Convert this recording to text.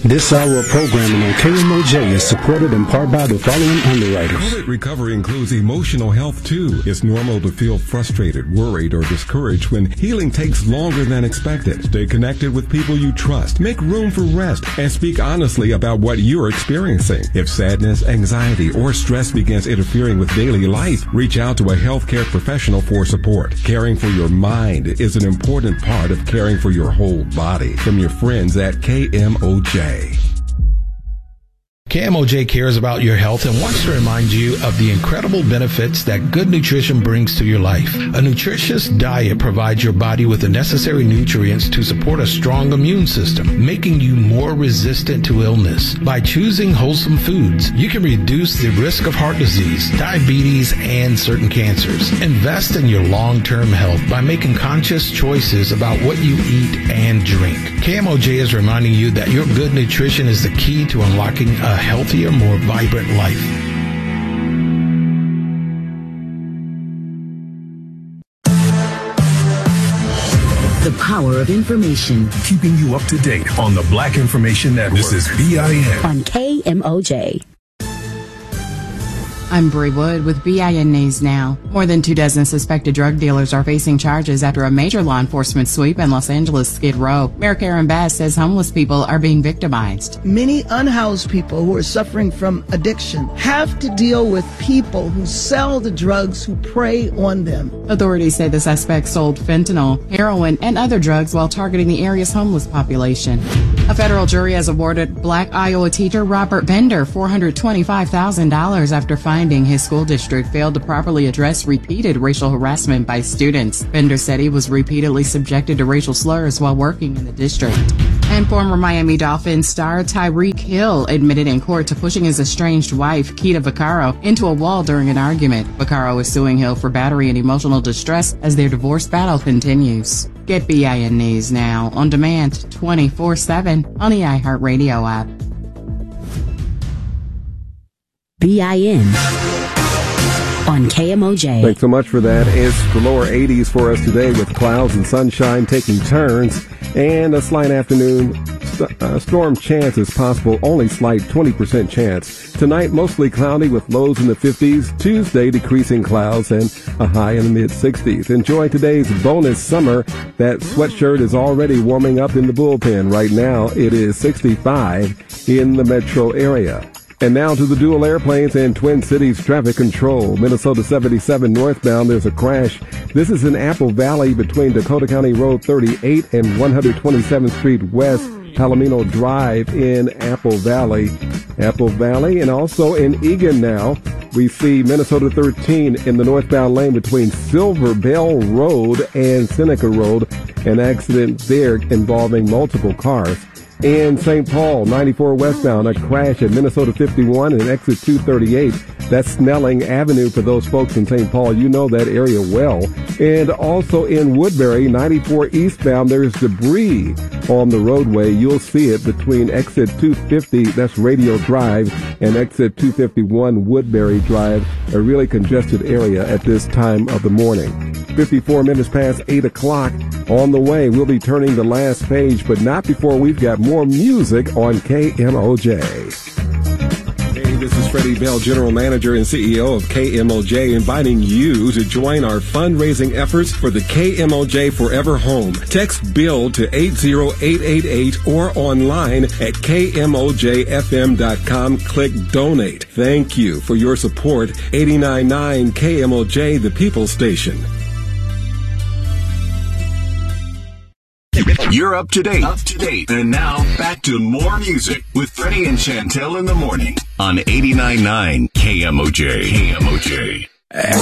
This hour of programming on KMOJ is supported in part by the following underwriters. COVID recovery includes emotional health, too. It's normal to feel frustrated, worried, or discouraged when healing takes longer than expected. Stay connected with people you trust. Make room for rest and speak honestly about what you're experiencing. If sadness, anxiety, or stress begins interfering with daily life, reach out to a healthcare professional for support. Caring for your mind is an important part of caring for your whole body. From your friends at KMOJ. KMOJ cares about your health and wants to remind you of the incredible benefits that good nutrition brings to your life. A nutritious diet provides your body with the necessary nutrients to support a strong immune system, making you more resistant to illness. By choosing wholesome foods, you can reduce the risk of heart disease, diabetes, and certain cancers. Invest in your long-term health by making conscious choices about what you eat and drink. KMOJ is reminding you that your good nutrition is the key to unlocking a healthier, more vibrant life. The power of information. Keeping you up to date on the Black Information Network. This is BIN. On KMOJ. I'm Bree Wood with BIN News Now. More than 24 suspected drug dealers are facing charges after a major law enforcement sweep in Los Angeles' Skid Row. Mayor Karen Bass says homeless people are being victimized. Many unhoused people who are suffering from addiction have to deal with people who sell the drugs, who prey on them. Authorities say the suspects sold fentanyl, heroin, and other drugs while targeting the area's homeless population. A federal jury has awarded Black Iowa teacher Robert Bender $425,000 after finding his school district failed to properly address repeated racial harassment by students. Bender said he was repeatedly subjected to racial slurs while working in the district. And former Miami Dolphins star Tyreek Hill admitted in court to pushing his estranged wife, Keita Vaccaro, into a wall during an argument. Vaccaro is suing Hill for battery and emotional distress as their divorce battle continues. Get BIN News Now on demand 24/7 on the iHeartRadio app. BIN on KMOJ. Thanks so much for that. It's the lower 80s for us today with clouds and sunshine taking turns and a slight afternoon storm chance is possible, only slight 20% chance. Tonight, mostly cloudy with lows in the 50s. Tuesday, decreasing clouds and a high in the mid-60s. Enjoy today's bonus summer. That sweatshirt is already warming up in the bullpen. Right now, it is 65 in the metro area. And now to the dual airplanes and Twin Cities traffic control. Minnesota 77 northbound, there's a crash. This is in Apple Valley between Dakota County Road 38 and 127th Street West, Palomino Drive in Apple Valley. And also in Eagan now, we see Minnesota 13 in the northbound lane between Silver Bell Road and Seneca Road. An accident there involving multiple cars. In St. Paul, 94 westbound, a crash at Minnesota 51 and exit 238. That's Snelling Avenue for those folks in St. Paul. You know that area well. And also in Woodbury, 94 eastbound, there's debris on the roadway. You'll see it between exit 250, that's Radio Drive, and exit 251, Woodbury Drive, a really congested area at this time of the morning. 54 minutes past 8 o'clock. On the way, we'll be turning the last page, but not before we've got more music on KMOJ. Hey, this is Freddie Bell, General Manager and CEO of KMOJ, inviting you to join our fundraising efforts for the KMOJ Forever Home. Text BUILD to 80888 or online at KMOJFM.com. Click Donate. Thank you for your support. 89.9 KMOJ, the People's Station. You're up to date. And now back to more music with Freddie and Chantel in the morning on 89.9 KMOJ.